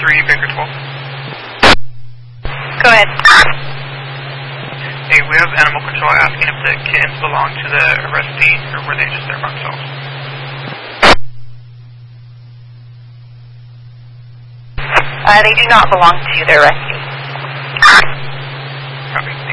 3 Baker 12. Go ahead. Hey, we have animal control asking if the kittens belong to the arrestee or were they just there by themselves. They do not belong to the arrestee. Copy.